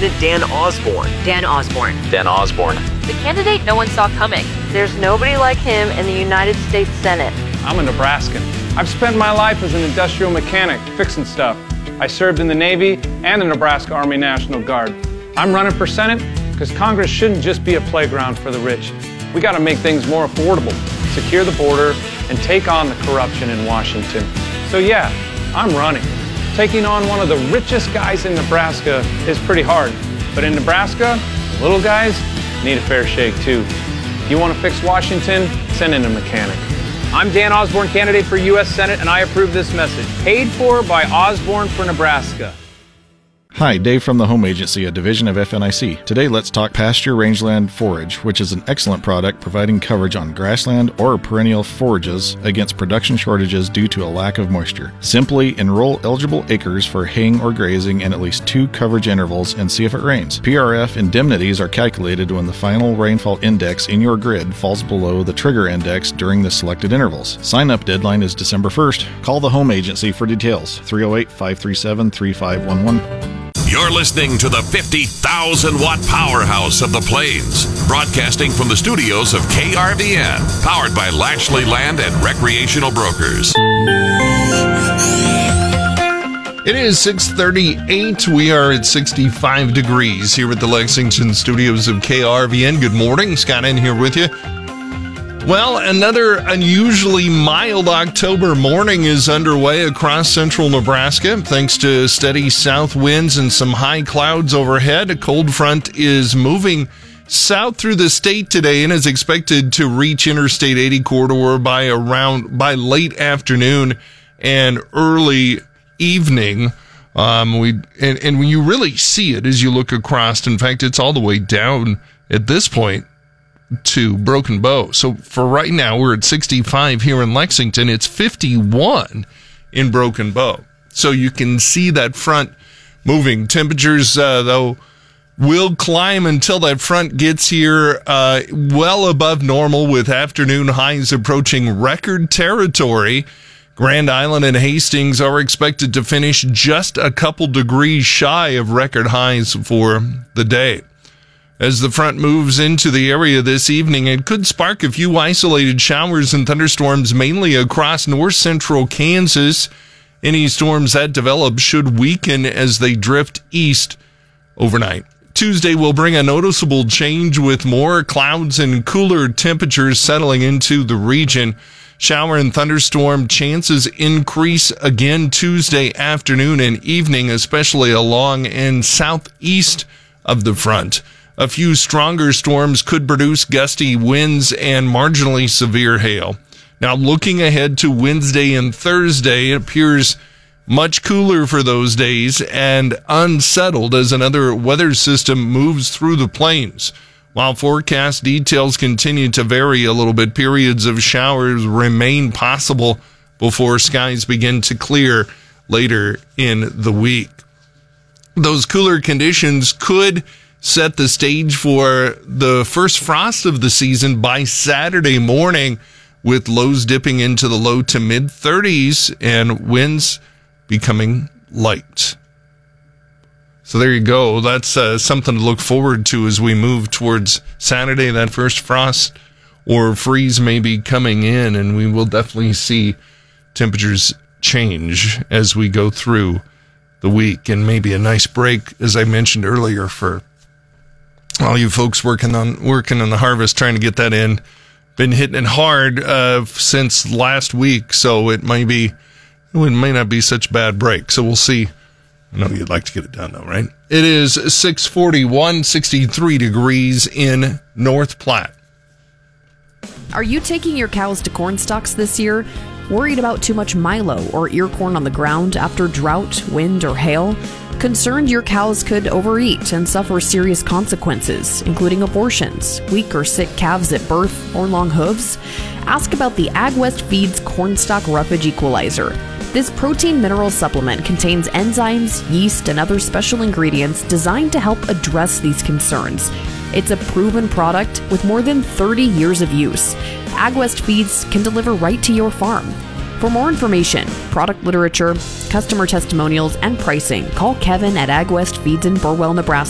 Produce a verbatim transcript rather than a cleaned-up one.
Independent Dan Osborne. Dan Osborne. Dan Osborne. The candidate no one saw coming. There's nobody like him in the United States Senate. I'm a Nebraskan. I've spent my life as an industrial mechanic, fixing stuff. I served in the Navy and the Nebraska Army National Guard. I'm running for Senate because Congress shouldn't just be a playground for the rich. We got to make things more affordable, secure the border, and take on the corruption in Washington. So yeah, I'm running. Taking on one of the richest guys in Nebraska is pretty hard. But in Nebraska, the little guys need a fair shake too. If you want to fix Washington, send in a mechanic. I'm Dan Osborne, candidate for U S Senate, and I approve this message. Paid for by Osborne for Nebraska. Hi, Dave from the Home Agency, a division of F N I C. Today let's talk pasture rangeland forage, which is an excellent product providing coverage on grassland or perennial forages against production shortages due to a lack of moisture. Simply enroll eligible acres for haying or grazing in at least two coverage intervals and see if it rains. P R F indemnities are calculated when the final rainfall index in your grid falls below the trigger index during the selected intervals. Sign-up deadline is December first. Call the Home Agency for details. three oh eight, five three seven, three five one one. You're listening to the fifty thousand watt powerhouse of the Plains, broadcasting from the studios of K R V N, powered by Lashley Land and Recreational Brokers. It is six thirty-eight. We are at sixty-five degrees here at the Lexington studios of K R V N. Good morning. Scott in here with you. Well, another unusually mild October morning is underway across central Nebraska. Thanks to steady south winds and some high clouds overhead, a cold front is moving south through the state today and is expected to reach Interstate eighty corridor by around by late afternoon and early evening. Um, we and, and when you really see it as you look across, in fact, it's all the way down at this point to Broken Bow. So for right now, we're at sixty-five here in Lexington. It's fifty-one in Broken Bow. So you can see that front moving. Temperatures, uh, though, will climb until that front gets here uh, well above normal, with afternoon highs approaching record territory. Grand Island and Hastings are expected to finish just a couple degrees shy of record highs for the day. As the front moves into the area this evening, it could spark a few isolated showers and thunderstorms, mainly across north central Kansas. Any storms that develop should weaken as they drift east overnight. Tuesday will bring a noticeable change, with more clouds and cooler temperatures settling into the region. Shower and thunderstorm chances increase again Tuesday afternoon and evening, especially along and southeast of the front. A few stronger storms could produce gusty winds and marginally severe hail. Now, looking ahead to Wednesday and Thursday, it appears much cooler for those days and unsettled as another weather system moves through the plains. While forecast details continue to vary a little bit, periods of showers remain possible before skies begin to clear later in the week. Those cooler conditions could set the stage for the first frost of the season by Saturday morning, with lows dipping into the low to mid thirties and winds becoming light. So there you go. That's uh, something to look forward to as we move towards Saturday. That first frost or freeze may be coming in, and we will definitely see temperatures change as we go through the week, and maybe a nice break, as I mentioned earlier, for all you folks working on working on the harvest, trying to get that in. Been hitting it hard uh, since last week, so it might be it may not be such a bad break. So we'll see. I know you'd like to get it done, though, right? It is six forty-one, sixty-three degrees in North Platte. Are you taking your cows to corn stalks this year? Worried about too much milo or ear corn on the ground after drought, wind, or hail? Concerned your cows could overeat and suffer serious consequences, including abortions, weak or sick calves at birth, or long hooves? Ask about the AgWest Feeds Cornstalk Roughage Equalizer. This protein mineral supplement contains enzymes, yeast, and other special ingredients designed to help address these concerns. It's a proven product with more than thirty years of use. AgWest Feeds can deliver right to your farm. For more information, product literature, customer testimonials, and pricing, call Kevin at AgWest Feeds in Burwell, Nebraska.